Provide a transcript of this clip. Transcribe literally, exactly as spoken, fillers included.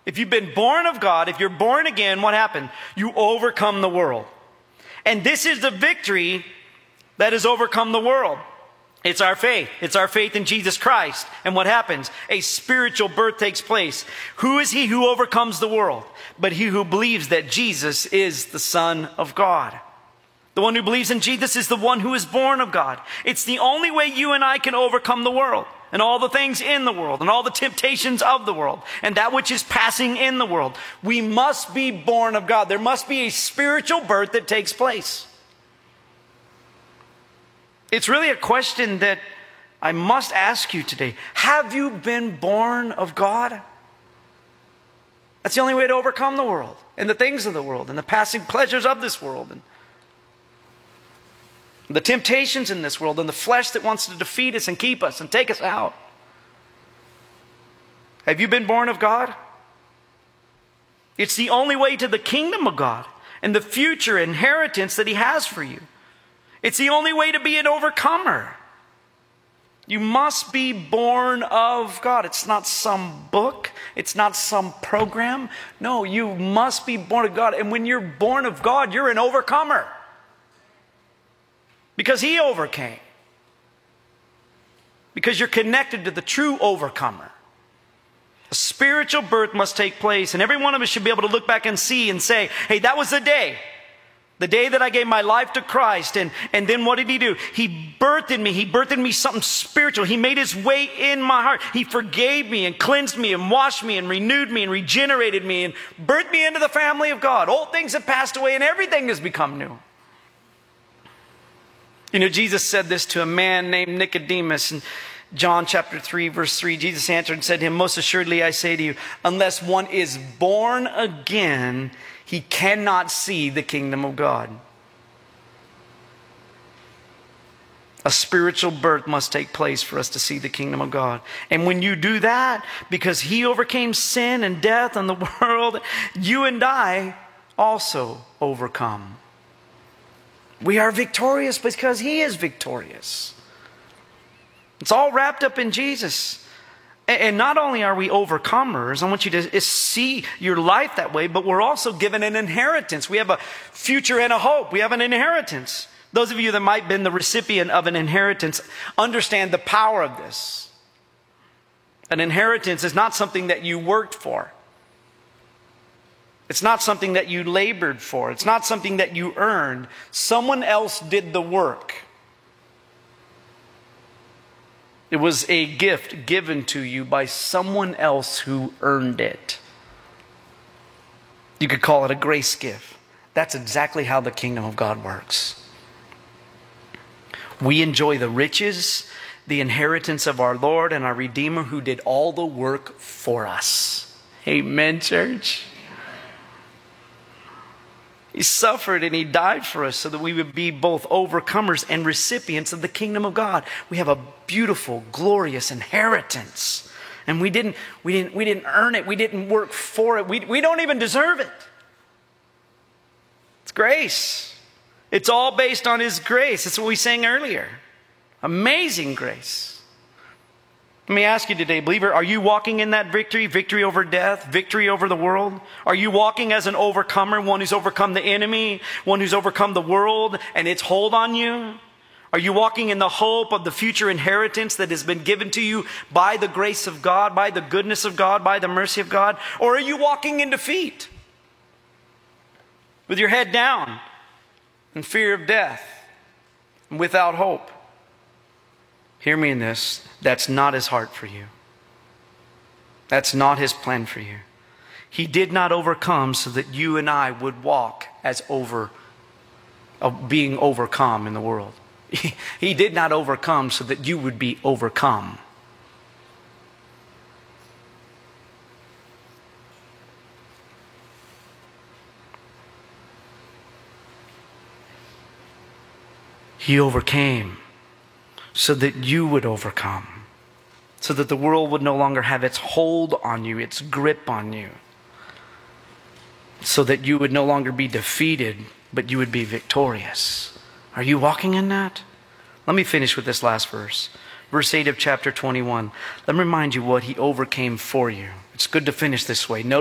If you've been born of God, if you're born again, what happened? You overcome the world. And this is the victory that has overcome the world. It's our faith. It's our faith in Jesus Christ. And what happens? A spiritual birth takes place. Who is he who overcomes the world? But he who believes that Jesus is the Son of God. The one who believes in Jesus is the one who is born of God. It's the only way you and I can overcome the world and all the things in the world and all the temptations of the world and that which is passing in the world. We must be born of God. There must be a spiritual birth that takes place. It's really a question that I must ask you today. Have you been born of God? That's the only way to overcome the world and the things of the world and the passing pleasures of this world and the temptations in this world and the flesh that wants to defeat us and keep us and take us out. Have you been born of God? It's the only way to the kingdom of God and the future inheritance that he has for you. It's the only way to be an overcomer. You must be born of God. It's not some book. It's not some program. No, you must be born of God. And when you're born of God, you're an overcomer. Because he overcame. Because you're connected to the true overcomer. A spiritual birth must take place. And every one of us should be able to look back and see and say, hey, that was the day. The day that I gave my life to Christ. And, and then what did he do? He birthed in me. He birthed in me something spiritual. He made his way in my heart. He forgave me and cleansed me and washed me and renewed me and regenerated me and birthed me into the family of God. Old things have passed away and everything has become new. You know, Jesus said this to a man named Nicodemus in John chapter three, verse three. Jesus answered and said to him, most assuredly I say to you, unless one is born again, he cannot see the kingdom of God. A spiritual birth must take place for us to see the kingdom of God. And when you do that, because he overcame sin and death and the world, you and I also overcome. We are victorious because he is victorious. It's all wrapped up in Jesus. And not only are we overcomers, I want you to see your life that way, but we're also given an inheritance. We have a future and a hope. We have an inheritance. Those of you that might have been the recipient of an inheritance understand the power of this. An inheritance is not something that you worked for. It's not something that you labored for. It's not something that you earned. Someone else did the work. It was a gift given to you by someone else who earned it. You could call it a grace gift. That's exactly how the kingdom of God works. We enjoy the riches, the inheritance of our Lord and our Redeemer who did all the work for us. Amen, church? He suffered and he died for us so that we would be both overcomers and recipients of the kingdom of God. We have a beautiful, glorious inheritance. And we didn't, we didn't, we didn't earn it. We didn't work for it. We, we don't even deserve it. It's grace. It's all based on his grace. That's what we sang earlier. Amazing grace. Let me ask you today, believer, are you walking in that victory? Victory over death, victory over the world? Are you walking as an overcomer, one who's overcome the enemy, one who's overcome the world and its hold on you? Are you walking in the hope of the future inheritance that has been given to you by the grace of God, by the goodness of God, by the mercy of God? Or are you walking in defeat with your head down in fear of death and without hope? Hear me in this. That's not his heart for you. That's not his plan for you. He did not overcome so that you and I would walk as over, of being overcome in the world. He, he did not overcome so that you would be overcome. He overcame so that you would overcome. So that the world would no longer have its hold on you, its grip on you. So that you would no longer be defeated, but you would be victorious. Are you walking in that? Let me finish with this last verse. Verse eight of chapter twenty-one. Let me remind you what he overcame for you. It's good to finish this way. Notice